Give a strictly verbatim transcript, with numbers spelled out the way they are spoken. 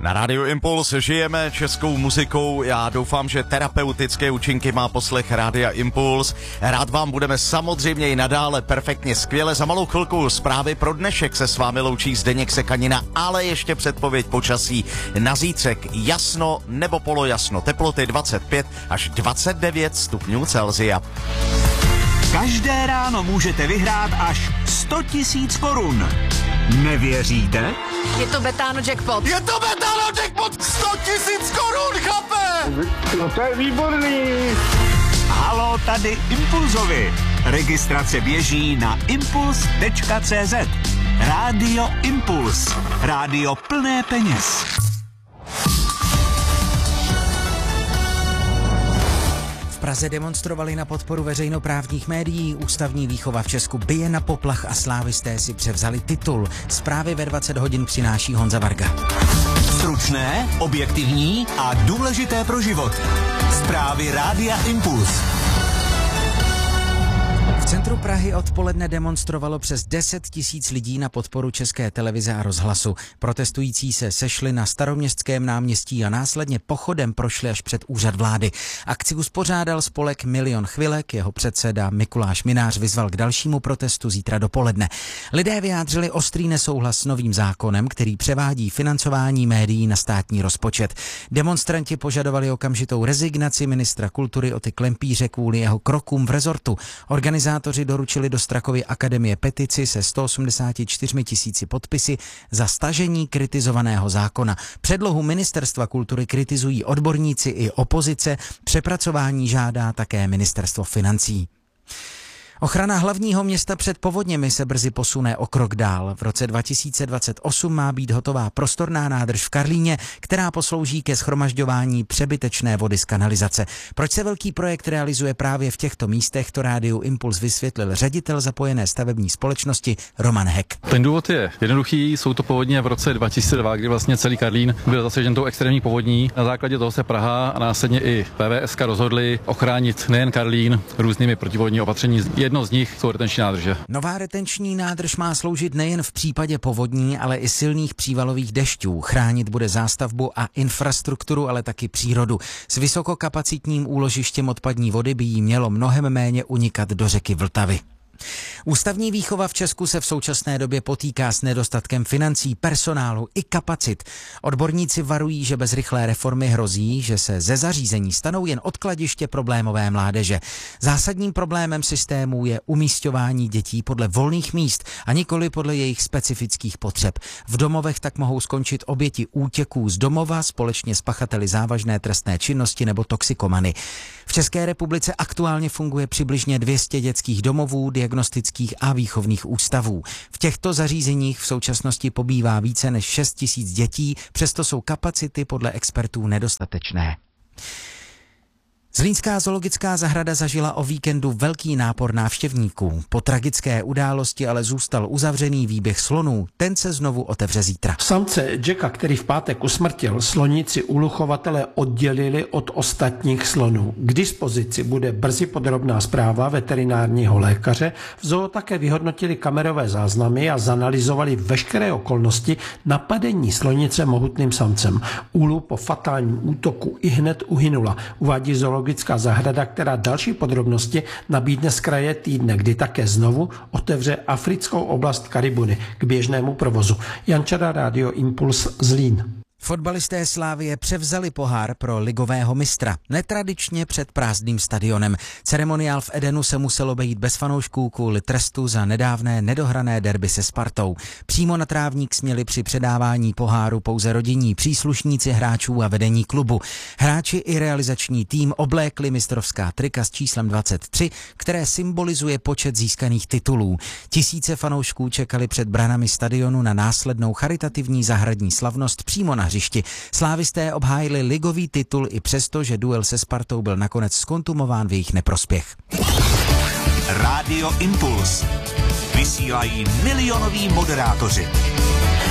Na Rádiu Impuls žijeme českou muzikou. Já doufám, že terapeutické účinky má poslech Rádia Impuls. Rád vám budeme samozřejmě i nadále perfektně skvěle. Za malou chvilku zprávy pro dnešek se s vámi loučí Zdeněk Sekanina, ale ještě předpověď počasí na zítřek. Jasno nebo polojasno. Teploty dvacet pět až dvacet devět stupňů Celsia. Každé ráno můžete vyhrát až sto tisíc korun. Nevěříte? Je to Betano jackpot. Je to Betano jackpot! sto tisíc korun, chlape! No to je výborný. Halo, tady Impulzovi. Registrace běží na impuls tečka cé zet. Rádio Impuls. Rádio plné peněz. V Praze demonstrovali na podporu veřejnoprávních médií. Ústavní výchova v Česku bije na poplach a slávisté si převzali titul. Zprávy ve dvacet hodin přináší Honza Varga. Stručné, objektivní a důležité pro život. Zprávy Rádia Impuls. V centru Prahy odpoledne demonstrovalo přes deset tisíc lidí na podporu České televize a rozhlasu. Protestující se sešli na Staroměstském náměstí a následně pochodem prošli až před úřad vlády. Akci uspořádal spolek Milion chvilek, jeho předseda Mikuláš Minář vyzval k dalšímu protestu zítra dopoledne. Lidé vyjádřili ostrý nesouhlas s novým zákonem, který převádí financování médií na státní rozpočet. Demonstranti požadovali okamžitou rezignaci ministra kultury Oty Klempíře kvůli jeho krokům v rezortu. Organizátoři doručili do Strakovy akademie petici se sto osmdesáti čtyřmi tisíci podpisy za stažení kritizovaného zákona. Předlohu ministerstva kultury kritizují odborníci i opozice, přepracování žádá také ministerstvo financí. Ochrana hlavního města před povodněmi se brzy posune o krok dál. V roce dva tisíce dvacet osm má být hotová prostorná nádrž v Karlíně, která poslouží ke shromažďování přebytečné vody z kanalizace. Proč se velký projekt realizuje právě v těchto místech, to Rádiu Impuls vysvětlil ředitel zapojené stavební společnosti Roman Hek. Ten důvod je jednoduchý, jsou to povodně v roce dva tisíce dva, kdy vlastně celý Karlín byl zasažen tou extrémní povodní. Na základě toho se Praha a následně i P V S rozhodli ochránit nejen Karlín různými protipovodní opatření. Jedno z nich jsou retenční nádrže. Nová retenční nádrž má sloužit nejen v případě povodní, ale i silných přívalových dešťů. Chránit bude zástavbu a infrastrukturu, ale taky přírodu. S vysokokapacitním úložištěm odpadní vody by jí mělo mnohem méně unikat do řeky Vltavy. Ústavní výchova v Česku se v současné době potýká s nedostatkem financí, personálu i kapacit. Odborníci varují, že bez rychlé reformy hrozí, že se ze zařízení stanou jen odkladiště problémové mládeže. Zásadním problémem systému je umísťování dětí podle volných míst a nikoli podle jejich specifických potřeb. V domovech tak mohou skončit oběti útěků z domova společně s pachateli závažné trestné činnosti nebo toxikomany. V České republice aktuálně funguje přibližně dvě stě dětských domovů, diagnostických a výchovných ústavů. V těchto zařízeních v současnosti pobývá více než šest tisíc dětí, přesto jsou kapacity podle expertů nedostatečné. Zlínská zoologická zahrada zažila o víkendu velký nápor návštěvníků. Po tragické události ale zůstal uzavřený výběh slonů. Ten se znovu otevře zítra. Samce Jacka, který v pátek usmrtil, slonici úluchovatelé oddělili od ostatních slonů. K dispozici bude brzy podrobná zpráva veterinárního lékaře. V zoo také vyhodnotili kamerové záznamy a zanalyzovali veškeré okolnosti napadení slonice mohutným samcem. Úlu po fatálním útoku ihned uhynula, uvádí zoologická zahrada, která další podrobnosti nabídne z kraje týdne, kdy také znovu otevře africkou oblast Karibuny k běžnému provozu. Jan Čada, Rádio Impuls, Zlín. Fotbalisté Slávie převzali pohár pro ligového mistra. Netradičně před prázdným stadionem. Ceremoniál v Edenu se musel obejít bez fanoušků kvůli trestu za nedávné nedohrané derby se Spartou. Přímo na trávník směli při předávání poháru pouze rodinní příslušníci hráčů a vedení klubu. Hráči i realizační tým oblékli mistrovská trika s číslem dvacet tři, které symbolizuje počet získaných titulů. Tisíce fanoušků čekali před branami stadionu na následnou charitativní zahradní slavnost přímo na hřišti. Slávisté obhájili ligový titul i přesto, že duel se Spartou byl nakonec zkontumován v jejich neprospěch. Rádio Impuls. Vysílají milionoví moderátoři.